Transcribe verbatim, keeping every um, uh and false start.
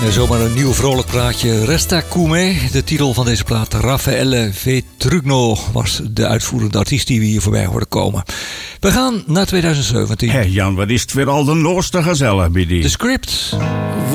En zomaar een nieuw vrolijk praatje. Resta Come, de titel van deze plaat. Raffaele Vetrugno was de uitvoerende artiest die we hier voorbij hoorden komen. We gaan naar twintig zeventien. Hé hey Jan, wat is het weer al de noorste gezellig bij die? De Script.